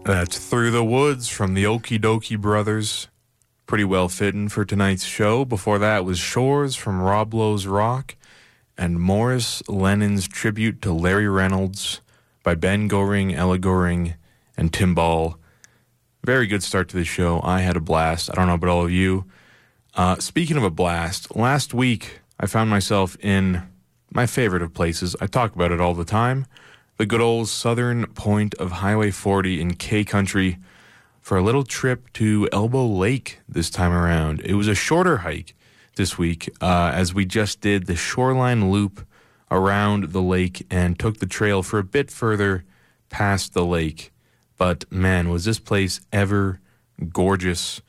That's Through the Woods from the Okie Dokie Brothers. Pretty well fitting for tonight's show. Before that was Shores from Rob Lowe's Rock and Morris Lennon's tribute to Larry Reynolds by Ben Goring, Ella Goring, and Tim Ball. Very good start to the show. I had a blast. I don't know about all of you. Speaking of a blast, last week I found myself in my favorite of places. I talk about it all the time. The good old southern point of Highway 40 in K Country for a little trip to Elbow Lake this time around. It was a shorter hike this week as we just did the shoreline loop around the lake and took the trail for a bit further past the lake. But man, was this place ever gorgeous.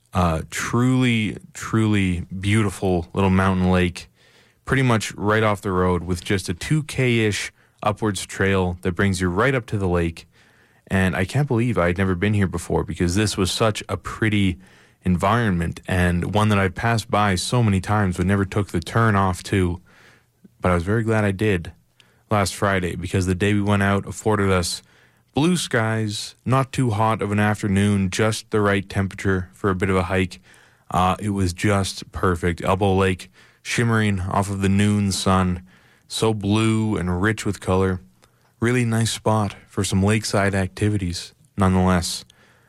Truly, truly beautiful little mountain lake, pretty much right off the road with just a 2K-ish upwards trail that brings you right up to the lake. And I can't believe I'd never been here before because this was such a pretty environment and one that I passed by so many times but never took the turn off to. But I was very glad I did last Friday because the day we went out afforded us blue skies, not too hot of an afternoon, just the right temperature for a bit of a hike. It was just perfect. Elbow Lake shimmering off of the noon sun. So blue and rich with color. Really nice spot for some lakeside activities, nonetheless.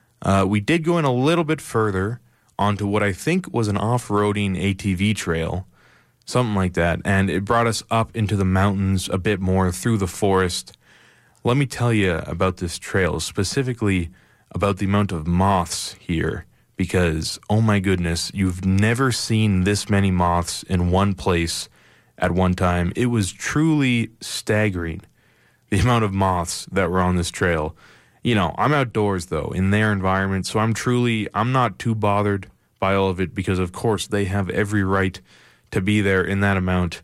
We did go in a little bit further onto what I think was an off-roading ATV trail, something like that, and it brought us up into the mountains a bit more through the forest. Let me tell you about this trail, specifically about the amount of moths here, because, oh my goodness, you've never seen this many moths in one place at one time. It was truly staggering, the amount of moths that were on this trail. You know, I'm outdoors, though, in their environment, so I'm not too bothered by all of it because, of course, they have every right to be there in that amount.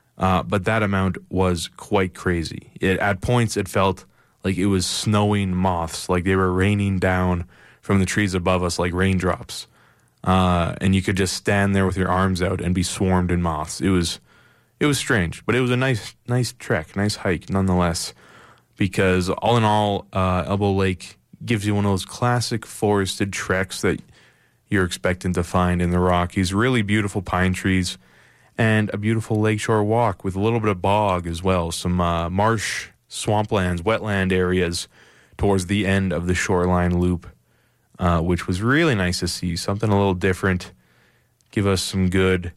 But that amount was quite crazy. At points, it felt like it was snowing moths, like they were raining down from the trees above us like raindrops. And you could just stand there with your arms out and be swarmed in moths. It was strange, but it was a nice trek, nice hike nonetheless, because all in all, Elbow Lake gives you one of those classic forested treks that you're expecting to find in the Rockies. Really beautiful pine trees and a beautiful lakeshore walk with a little bit of bog as well, some marsh, swamplands, wetland areas towards the end of the shoreline loop, which was really nice to see, something a little different, give us some good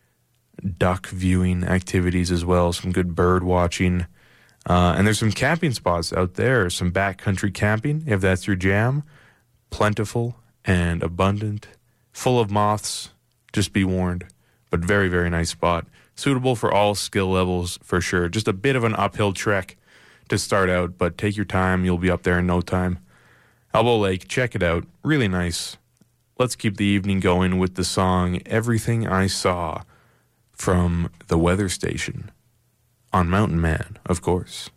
duck viewing activities as well, some good bird watching. And there's some camping spots out there, some backcountry camping, if that's your jam. Plentiful and abundant, full of moths, just be warned. But very, very nice spot. Suitable for all skill levels, for sure. Just a bit of an uphill trek to start out, but take your time. You'll be up there in no time. Elbow Lake, check it out. Really nice. Let's keep the evening going with the song Everything I Saw from The Weather Station on Mountain Man, of course.